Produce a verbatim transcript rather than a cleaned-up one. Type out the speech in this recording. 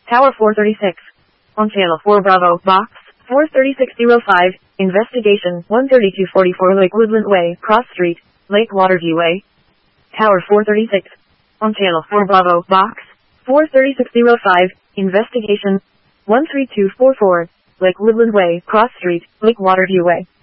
Tower four thirty-six. On Channel four Bravo, Box four thirty-six oh five, Investigation one thirty-two forty-four Lake Woodland Way, Cross Street, Lake Waterview Way. Tower four thirty-six. On Channel four Bravo, Box four thirty-six oh five, Investigation one three two four four, Lake Woodland Way, Cross Street, Lake Waterview Way.